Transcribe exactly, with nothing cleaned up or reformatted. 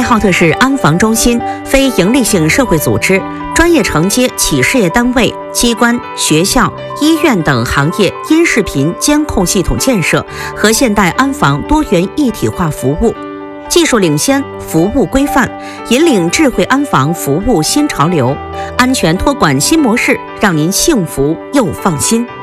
浩特市安防中心非营利性社会组织、专业承接企事业单位、机关、学校、医院等行业音视频监控系统建设和现代安防多元一体化服务，技术领先，服务规范，引领智慧安防服务新潮流，安全托管新模式，让您幸福又放心。